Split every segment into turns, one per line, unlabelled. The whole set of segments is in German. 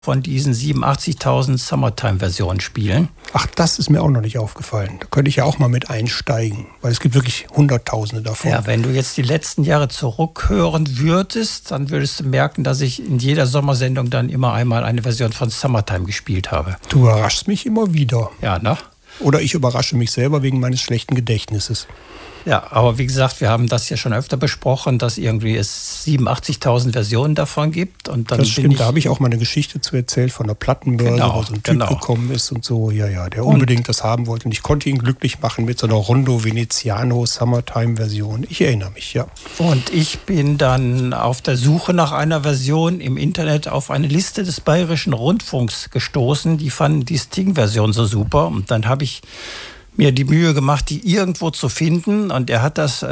von diesen 87.000 Summertime-Versionen spielen.
Ach, das ist mir auch noch nicht aufgefallen. Da könnte ich ja auch mal mit einsteigen, weil es gibt wirklich Hunderttausende davon.
Ja, wenn du jetzt die letzten Jahre zurückhören würdest, dann würdest du merken, dass ich in jeder Sommersendung dann immer einmal eine Version von Summertime gespielt habe.
Du überraschst mich immer wieder.
Ja, ne?
Oder ich überrasche mich selber wegen meines schlechten Gedächtnisses.
Ja, aber wie gesagt, wir haben das ja schon öfter besprochen, dass irgendwie es 87.000 Versionen davon gibt. Und dann
das stimmt, da habe ich auch mal eine Geschichte zu erzählt von der Plattenbörse, wo so ein Typ gekommen ist und so, der unbedingt das haben wollte. Und ich konnte ihn glücklich machen mit so einer Rondo Veneziano Summertime-Version. Ich erinnere mich, ja.
Und ich bin dann auf der Suche nach einer Version im Internet auf eine Liste des Bayerischen Rundfunks gestoßen. Die fanden die Sting-Version so super. Und dann habe ich mir die Mühe gemacht, die irgendwo zu finden. Und er hat das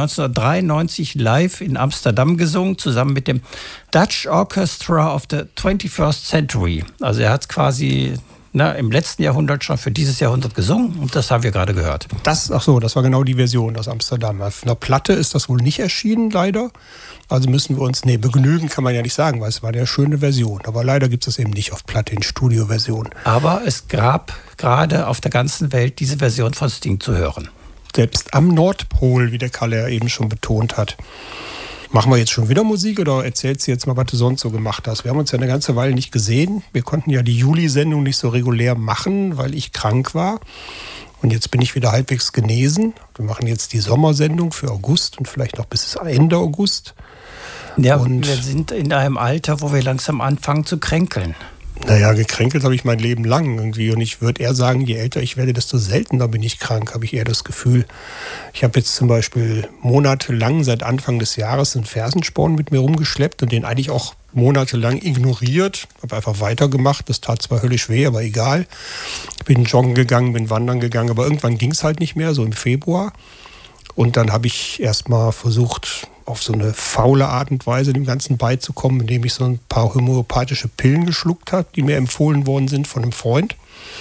1993 live in Amsterdam gesungen, zusammen mit dem Dutch Orchestra of the 21st Century. Also er hat quasi im letzten Jahrhundert schon für dieses Jahrhundert gesungen. Und das haben wir gerade gehört.
Das war genau die Version aus Amsterdam. Auf einer Platte ist das wohl nicht erschienen, leider. Also müssen wir uns, begnügen kann man ja nicht sagen, weil es war eine schöne Version. Aber leider gibt es eben nicht auf Platte in Studioversion.
Aber es gab gerade auf der ganzen Welt diese Version von Sting zu hören.
Selbst am Nordpol, wie der Kalle ja eben schon betont hat. Machen wir jetzt schon wieder Musik oder erzählst du jetzt mal, was du sonst so gemacht hast? Wir haben uns ja eine ganze Weile nicht gesehen. Wir konnten ja die Juli-Sendung nicht so regulär machen, weil ich krank war. Und jetzt bin ich wieder halbwegs genesen. Wir machen jetzt die Sommersendung für August und vielleicht noch bis Ende August.
Ja, und wir sind in einem Alter, wo wir langsam anfangen zu kränkeln.
Naja, gekränkelt habe ich mein Leben lang irgendwie. Und ich würde eher sagen, je älter ich werde, desto seltener bin ich krank, habe ich eher das Gefühl. Ich habe jetzt zum Beispiel monatelang seit Anfang des Jahres einen Fersensporn mit mir rumgeschleppt und den eigentlich auch monatelang ignoriert. Habe einfach weitergemacht. Das tat zwar höllisch weh, aber egal. Bin joggen gegangen, bin wandern gegangen, aber irgendwann ging es halt nicht mehr, so im Februar. Und dann habe ich erstmal versucht, auf so eine faule Art und Weise dem Ganzen beizukommen, indem ich so ein paar homöopathische Pillen geschluckt habe, die mir empfohlen worden sind von einem Freund.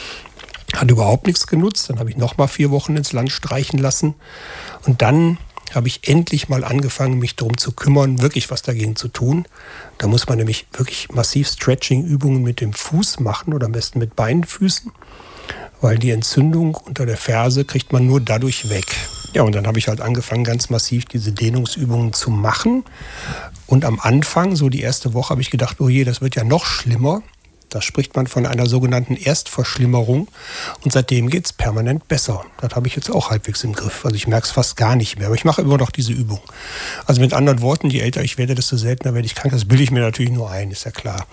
Hat überhaupt nichts genutzt. Dann habe ich nochmal 4 Wochen ins Land streichen lassen. Und dann habe ich endlich mal angefangen, mich darum zu kümmern, wirklich was dagegen zu tun. Da muss man nämlich wirklich massiv Stretching-Übungen mit dem Fuß machen oder am besten mit Beinfüßen, weil die Entzündung unter der Ferse kriegt man nur dadurch weg. Ja, und dann habe ich halt angefangen, ganz massiv diese Dehnungsübungen zu machen. Und am Anfang, so die erste Woche, habe ich gedacht, oh je, das wird ja noch schlimmer. Da spricht man von einer sogenannten Erstverschlimmerung. Und seitdem geht es permanent besser. Das habe ich jetzt auch halbwegs im Griff. Also ich merke es fast gar nicht mehr. Aber ich mache immer noch diese Übung. Also mit anderen Worten, je älter ich werde, desto seltener werde ich krank. Das bilde ich mir natürlich nur ein, ist ja klar.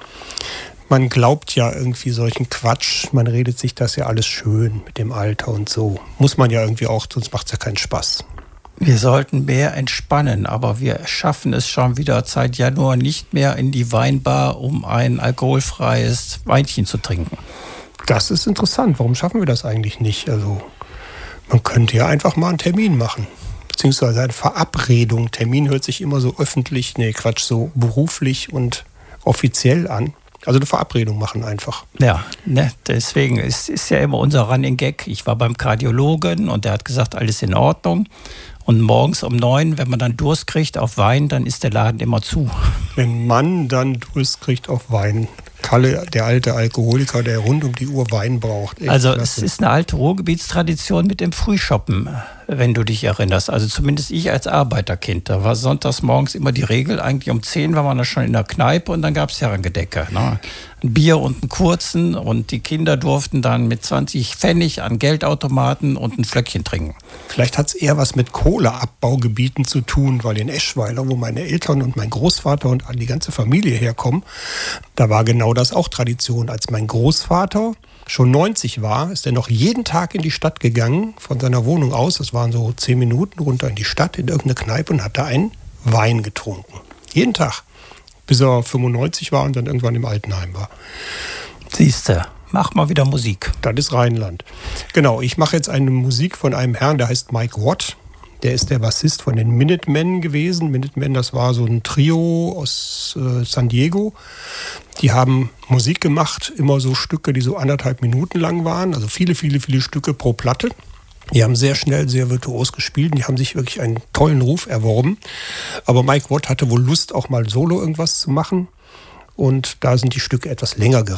Man glaubt ja irgendwie solchen Quatsch, man redet sich das ja alles schön mit dem Alter und so. Muss man ja irgendwie auch, sonst macht es ja keinen Spaß.
Wir sollten mehr entspannen, aber wir schaffen es schon wieder seit Januar nicht mehr in die Weinbar, um ein alkoholfreies Weinchen zu trinken.
Das ist interessant. Warum schaffen wir das eigentlich nicht? Also man könnte ja einfach mal einen Termin machen. Beziehungsweise eine Verabredung. Termin hört sich immer so öffentlich, so beruflich und offiziell an. Also eine Verabredung machen einfach.
Ja, deswegen ist ja immer unser Running Gag. Ich war beim Kardiologen und der hat gesagt, alles in Ordnung. Und morgens um 9, wenn man dann Durst kriegt auf Wein, dann ist der Laden immer zu.
Wenn man dann Durst kriegt auf Wein. Kalle, der alte Alkoholiker, der rund um die Uhr Wein braucht.
Also es ist eine alte Ruhrgebietstradition mit dem Frühshoppen, wenn du dich erinnerst. Also zumindest ich als Arbeiterkind. Da war sonntags morgens immer die Regel. Eigentlich um 10 war man da schon in der Kneipe und dann gab es Herrengedecke. Ne? Ein Bier und einen kurzen und die Kinder durften dann mit 20 Pfennig an Geldautomaten und ein Flöckchen trinken.
Vielleicht hat es eher was mit Kohleabbaugebieten zu tun, weil in Eschweiler, wo meine Eltern und mein Großvater und die ganze Familie herkommen, da war genau das auch Tradition. Als mein Großvater schon 90 war, ist er noch jeden Tag in die Stadt gegangen, von seiner Wohnung aus, das waren so 10 Minuten, runter in die Stadt, in irgendeine Kneipe und hat da einen Wein getrunken. Jeden Tag. Bis er 95 war und dann irgendwann im Altenheim war.
Siehste, mach mal wieder Musik.
Das ist Rheinland. Genau, ich mache jetzt eine Musik von einem Herrn, der heißt Mike Watt. Der ist der Bassist von den Minutemen gewesen. Minutemen, das war so ein Trio aus San Diego. Die haben Musik gemacht, immer so Stücke, die so 1,5 Minuten lang waren. Also viele, viele, viele Stücke pro Platte. Die haben sehr schnell, sehr virtuos gespielt und die haben sich wirklich einen tollen Ruf erworben. Aber Mike Watt hatte wohl Lust, auch mal solo irgendwas zu machen. und da sind die Stücke etwas länger